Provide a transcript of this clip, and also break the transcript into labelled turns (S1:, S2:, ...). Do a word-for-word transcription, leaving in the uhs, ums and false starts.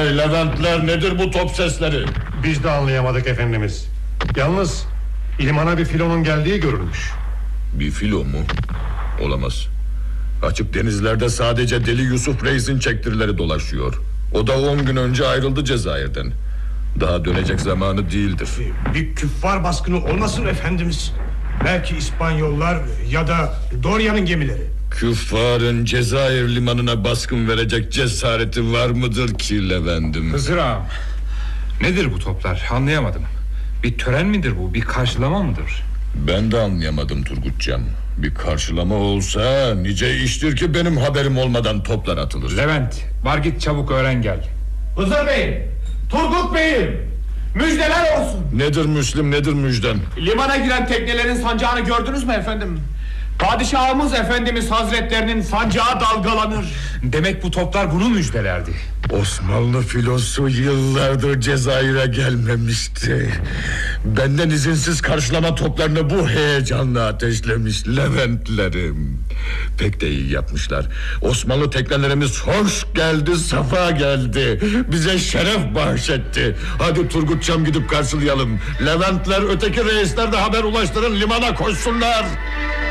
S1: Vay Leventler, nedir bu top sesleri?
S2: Biz de anlayamadık efendimiz. Yalnız limana bir filonun geldiği görülmüş.
S1: Bir filo mu? Olamaz. Açık denizlerde sadece Deli Yusuf Reis'in çektirileri dolaşıyor. O da on gün önce ayrıldı Cezayir'den. Daha dönecek zamanı değildir.
S3: Bir küffar baskını olmasın efendimiz? Belki İspanyollar ya da Dorya'nın gemileri.
S1: Küffarın Cezayir limanına baskın verecek cesareti var mıdır ki Levent'im?
S4: Hızır ağam, nedir bu toplar, anlayamadım. Bir tören midir bu, bir karşılama mıdır?
S1: Ben de anlayamadım Turgutcan. Bir karşılama olsa nice iştir ki benim haberim olmadan toplar atılır.
S4: Levent, var git çabuk öğren gel.
S5: Hızır Bey'im, Turgut Bey'im, müjdeler olsun.
S1: Nedir Müslim, nedir müjden?
S5: Limana giren teknelerin sancağını gördünüz mü efendim? Padişahımız Efendimiz Hazretlerinin sancağı dalgalanır.
S4: Demek bu toplar bunu müjdelerdi.
S1: Osmanlı filosu yıllardır Cezayir'e gelmemişti. Benden izinsiz karşılama toplarını bu heyecanla ateşlemiş Leventlerim. Pek de iyi yapmışlar. Osmanlı teknelerimiz hoş geldi, safa geldi. Bize şeref bahşetti. Hadi Turgutçam, gidip karşılayalım. Leventler, öteki reisler de haber ulaştırın, limana koşsunlar.